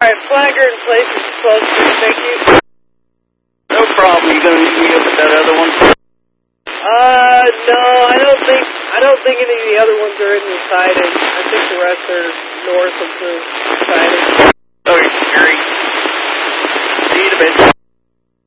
Alright, flagger in place is 12-2, thank you. No problem. You gonna meet me up at that other one? No, I don't think any of the other ones are in the siding. I think the rest are north of the siding. Okay, Gary. See you in a bit.